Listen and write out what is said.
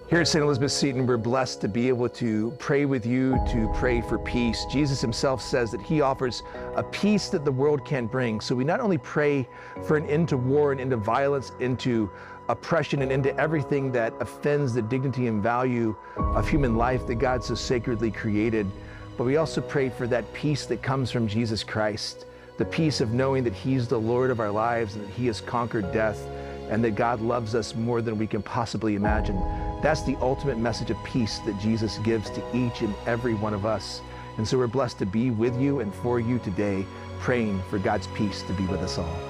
Here at St. Elizabeth Seton, we're blessed to be able to pray with you, to pray for peace. Jesus himself says that he offers a peace that the world can't bring. So we not only pray for an end to war and into violence, into oppression, and into everything that offends the dignity and value of human life that God so sacredly created, but we also pray for that peace that comes from Jesus Christ, the peace of knowing that he's the Lord of our lives and that he has conquered death, and that God loves us more than we can possibly imagine. That's the ultimate message of peace that Jesus gives to each and every one of us. And so we're blessed to be with you and for you today, praying for God's peace to be with us all.